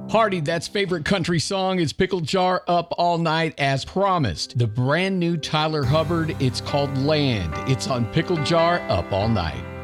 Hardy, that's favorite country song is Pickle Jar Up All Night as promised. The brand new Tyler Hubbard, it's called Land. It's on Pickle Jar Up All Night.